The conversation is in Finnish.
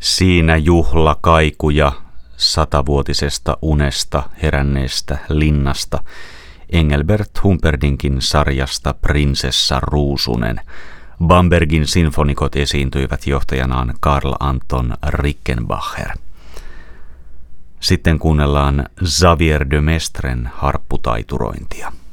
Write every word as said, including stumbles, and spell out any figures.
Siinä juhlakaikuja satavuotisesta unesta heränneestä linnasta, Engelbert Humperdinkin sarjasta Prinsessa Ruusunen. Bambergin sinfonikot esiintyivät johtajanaan Karl Anton Rickenbacher. Sitten kuunnellaan Xavier de Mestren harpputaiturointia.